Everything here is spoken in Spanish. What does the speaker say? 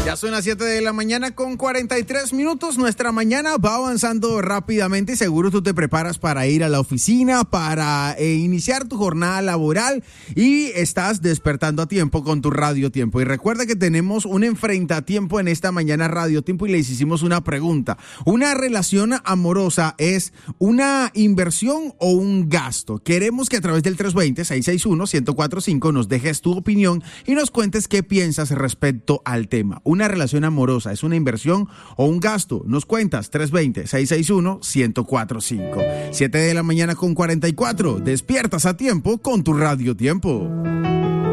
Ya son las 7 de la mañana con 43 minutos. Nuestra mañana va avanzando rápidamente y seguro tú te preparas para ir a la oficina, para iniciar tu jornada laboral y estás despertando a tiempo con tu Radio Tiempo. Y recuerda que tenemos un enfrentatiempo en esta mañana Radio Tiempo y les hicimos una pregunta. ¿Una relación amorosa es una inversión o un gasto? Queremos que a través del 320-661-1045 nos dejes tu opinión y nos cuentes qué piensas respecto al tema. ¿Una relación amorosa es una inversión o un gasto? Nos cuentas 320-661-1045. 7 de la mañana con 44. Despiertas a tiempo con tu Radio Tiempo.